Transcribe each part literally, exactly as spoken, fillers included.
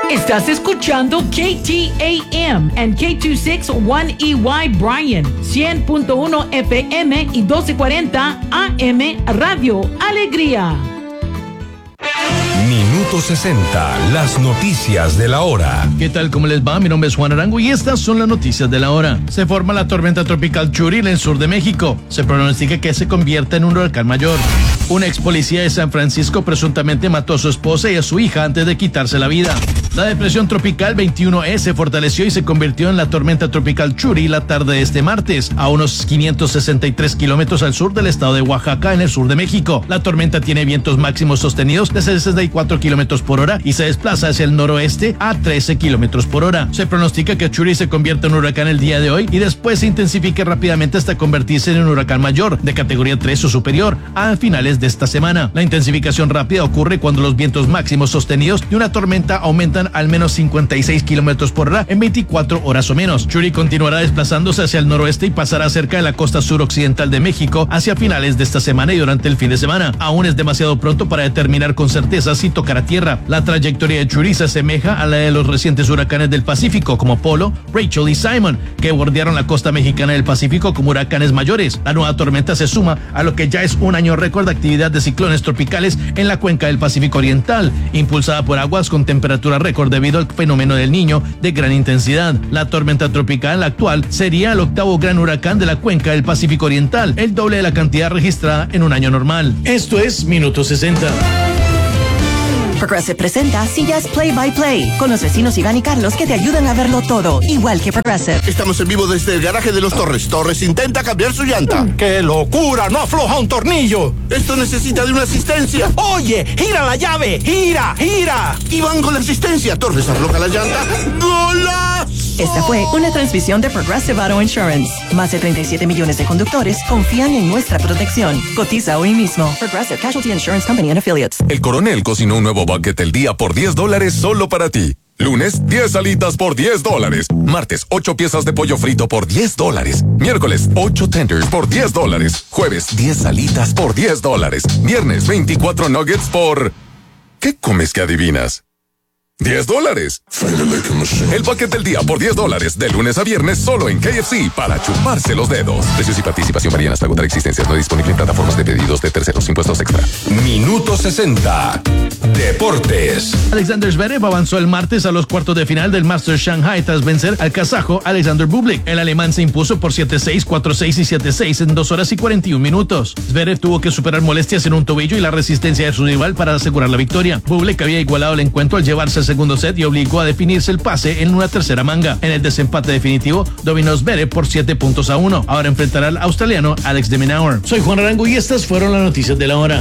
Estás escuchando K T A M and K veintiséis one E Y Bryan, cien punto uno F M y doce cuarenta A M Radio Alegría. Minuto sesenta, las noticias de la hora. ¿Qué tal? ¿Cómo les va? Mi nombre es Juan Arango y estas son las noticias de la hora. Se forma la tormenta tropical Churi en el sur de México. Se pronostica que se convierta en un huracán mayor. Un ex policía de San Francisco presuntamente mató a su esposa y a su hija antes de quitarse la vida. La depresión tropical veintiuno E se fortaleció y se convirtió en la tormenta tropical Churi la tarde de este martes, a unos quinientos sesenta y tres kilómetros al sur del estado de Oaxaca, en el sur de México. La tormenta tiene vientos máximos sostenidos de sesenta y cuatro kilómetros por hora y se desplaza hacia el noroeste a trece kilómetros por hora. Se pronostica que Churi se convierta en un huracán el día de hoy y después se intensifique rápidamente hasta convertirse en un huracán mayor, de categoría tres o superior, a finales de esta semana. La intensificación rápida ocurre cuando los vientos máximos sostenidos de una tormenta aumentan al menos cincuenta y seis kilómetros por hora en veinticuatro horas o menos. Churi continuará desplazándose hacia el noroeste y pasará cerca de la costa suroccidental de México hacia finales de esta semana y durante el fin de semana. Aún es demasiado pronto para determinar con certeza si tocará tierra. La trayectoria de Churi se asemeja a la de los recientes huracanes del Pacífico como Polo, Rachel y Simon, que bordearon la costa mexicana del Pacífico como huracanes mayores. La nueva tormenta se suma a lo que ya es un año récord de actividad de ciclones tropicales en la cuenca del Pacífico Oriental, impulsada por aguas con temperatura récord debido al fenómeno del Niño de gran intensidad. La tormenta tropical actual sería el octavo gran huracán de la cuenca del Pacífico Oriental, el doble de la cantidad registrada en un año normal. Esto es Minuto sesenta. Progressive presenta Sillas Play by Play, con los vecinos Iván y Carlos que te ayudan a verlo todo, igual que Progressive. Estamos en vivo desde el garaje de los Torres. Torres intenta cambiar su llanta. ¡Qué locura! ¡No afloja un tornillo! Esto necesita de una asistencia. ¡Oye! ¡Gira la llave! ¡Gira! ¡Gira! Iván con la asistencia. Torres afloja la llanta. ¡Golazo! Esta fue una transmisión de Progressive Auto Insurance. Más de treinta y siete millones de conductores confían en nuestra protección. Cotiza hoy mismo. Progressive Casualty Insurance Company and Affiliates. El Coronel cocinó un nuevo bucket del día por diez dólares solo para ti. Lunes, diez alitas por diez dólares. Martes, ocho piezas de pollo frito por diez dólares. Miércoles, ocho tenders por diez dólares. Jueves, diez alitas por diez dólares. Viernes, veinticuatro nuggets por... ¿Qué comes que adivinas? diez dólares. El bucket del día por diez dólares, de lunes a viernes, solo en K F C, para chuparse los dedos. Precios y participación varían hasta agotar existencias. No disponible en plataformas de pedidos de terceros. Impuestos extra. Minuto sesenta. Deportes. Alexander Zverev avanzó el martes a los cuartos de final del Masters Shanghai tras vencer al kazajo Alexander Bublik. El alemán se impuso por siete seis, cuatro seis y siete seis en dos horas y cuarenta y un minutos. Zverev tuvo que superar molestias en un tobillo y la resistencia de su rival para asegurar la victoria. Bublik había igualado el encuentro al llevarse el segundo set y obligó a definirse el pase en una tercera manga. En el desempate definitivo, dominó Zverev por siete puntos a uno. Ahora enfrentará al australiano Alex de Minaur. Soy Juan Arango y estas fueron las noticias de la hora.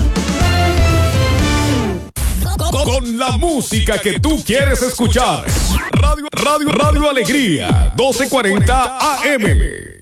Con la música que tú quieres escuchar. Radio, Radio, Radio Alegría, doce cuarenta A M.